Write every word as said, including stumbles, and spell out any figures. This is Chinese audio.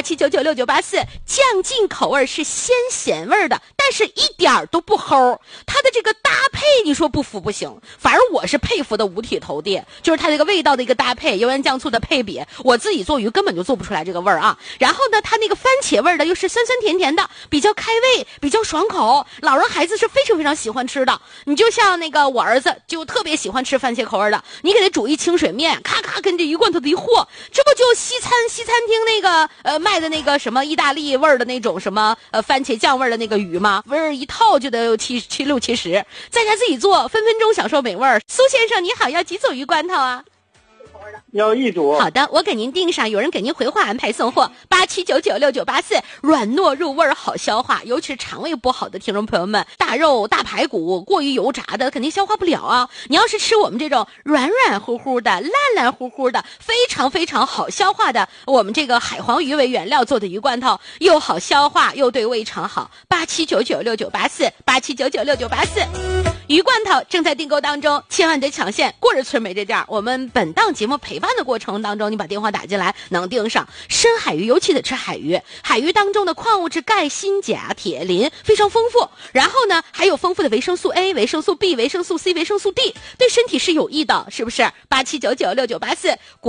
八七九九六九八四，酱进口味是鲜咸味的，但是一点都不齁。它的这个搭配，你说不服不行，反正我是佩服的五体投地，就是它这个味道的一个搭配，油盐酱醋的配比，我自己做鱼根本就做不出来这个味儿啊。然后呢，它那个番茄味的又是酸酸甜甜的，比较开胃，比较爽口，老人孩子是非常非常喜欢吃的。你就像那个我儿子就特别喜欢吃番茄口味的，你给他煮一清水面，咔咔跟这鱼罐头的一和，这不就西餐西餐厅那个呃卖的那个什么意大利味的那种什么呃番茄酱味的那个鱼吗？味儿一套就得有七七六七十，在家自己做，分分钟享受美味儿。苏先生你好，要几组鱼罐头啊？ 要一组。 好的，我给您订上，有人给您回话安排送货，八七九九六九八四，软糯入味好消化，尤其是肠胃不好的听众朋友们，大肉大排骨过于油炸的肯定消化不了啊。你要是吃我们这种软软乎乎的、烂烂乎乎的、非常非常好消化的，我们这个海黄鱼为原料做的鱼罐头，又好消化又对胃肠好，八七九九六九八四，八七九九六九八四。鱼罐头正在订购当中，千万得抢线，过日村没这店。我们本档节目陪伴的过程当中，你把电话打进来能订上。深海鱼尤其得吃海鱼，海鱼当中的矿物质钙、锌、钾、铁、磷非常丰富，然后呢还有丰富的维生素 A、维生素 B、维生素 C、维生素 D， 对身体是有益的，是不是？八七九九六九八四。